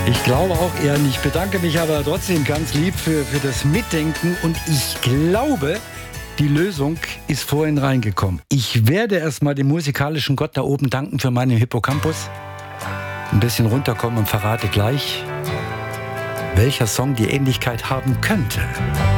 Ich glaube auch eher nicht. Bedanke mich aber trotzdem ganz lieb für das Mitdenken. Und ich glaube, die Lösung ist vorhin reingekommen. Ich werde erstmal dem musikalischen Gott da oben danken für meinen Hippocampus. Ein bisschen runterkommen und verrate gleich, welcher Song die Ähnlichkeit haben könnte.